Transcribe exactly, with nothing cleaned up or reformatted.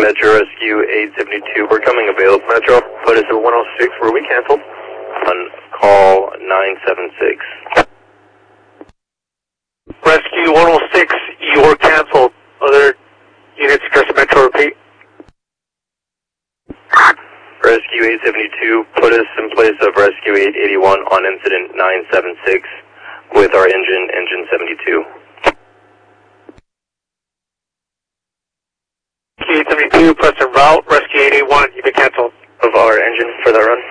Metro Rescue eight seventy-two, we're coming available. Metro, put us at one oh six, where we canceled. On call nine seven six. Rescue one oh six, you're canceled. Other units, address Metro, repeat. Rescue eight seventy-two, put us in place of Rescue eight eighty-one on incident nine seven six with our engine, engine seventy-two. Rescue eight seventy-two, press en route. Rescue eight eighty-one, you've been canceled. Of our engine for that run.